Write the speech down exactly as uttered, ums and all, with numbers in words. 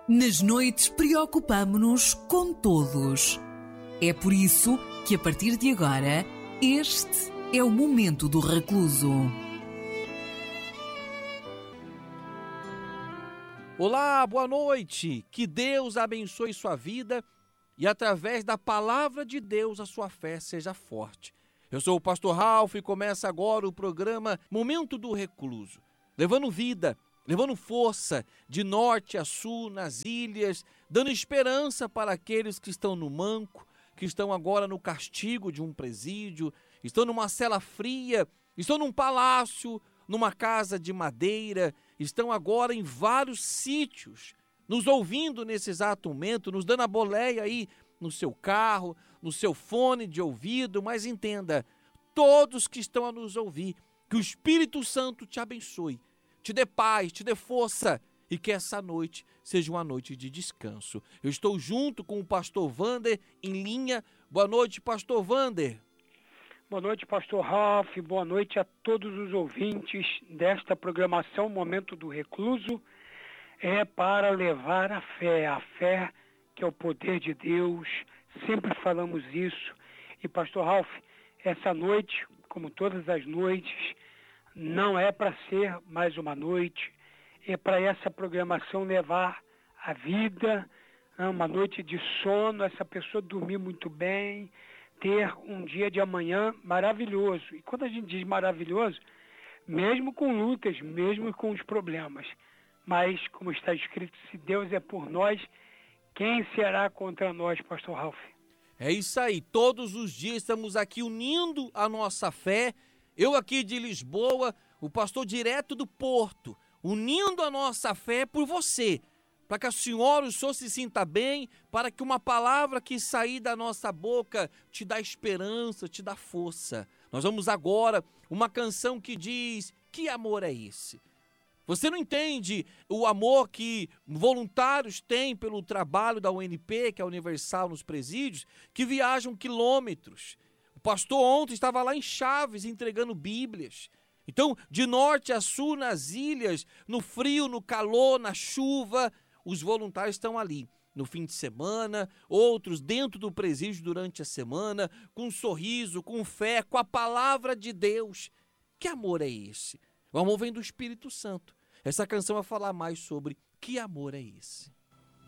Nas noites preocupamo-nos com todos. É por isso que a partir de agora, este é o Momento do Recluso. Olá, boa noite. Que Deus abençoe sua vida e através da palavra de Deus a sua fé seja forte. Eu sou o pastor Ralph e começa agora o programa Momento do Recluso, levando vida, levando força de norte a sul nas ilhas, dando esperança para aqueles que estão no manco, que estão agora no castigo de um presídio, estão numa cela fria, estão num palácio, numa casa de madeira, estão agora em vários sítios, nos ouvindo nesse exato momento, nos dando a boleia aí no seu carro, no seu fone de ouvido, mas entenda, todos que estão a nos ouvir, que o Espírito Santo te abençoe, te dê paz, te dê força e que essa noite seja uma noite de descanso. Eu estou junto com o pastor Wander em linha. Boa noite, pastor Wander. Boa noite, pastor Ralph. Boa noite a todos os ouvintes desta programação Momento do Recluso. É para levar a fé, a fé que é o poder de Deus. Sempre falamos isso. E, pastor Ralph, essa noite, como todas as noites, não é para ser mais uma noite, é para essa programação levar a vida, uma noite de sono, essa pessoa dormir muito bem, ter um dia de amanhã maravilhoso. E quando a gente diz maravilhoso, mesmo com lutas, mesmo com os problemas, mas como está escrito, se Deus é por nós, quem será contra nós, pastor Ralph? É isso aí, todos os dias estamos aqui unindo a nossa fé. Eu aqui de Lisboa, o pastor direto do Porto, unindo a nossa fé por você, para que a senhora, o senhor se sinta bem, para que uma palavra que sair da nossa boca te dá esperança, te dá força. Nós vamos agora uma canção que diz, que amor é esse? Você não entende o amor que voluntários têm pelo trabalho da U N P, que é Universal nos presídios, que viajam quilômetros. O pastor ontem estava lá em Chaves entregando Bíblias. Então, de norte a sul, nas ilhas, no frio, no calor, na chuva, os voluntários estão ali. No fim de semana, outros dentro do presídio durante a semana, com um sorriso, com fé, com a palavra de Deus. Que amor é esse? O amor vem do Espírito Santo. Essa canção vai falar mais sobre que amor é esse.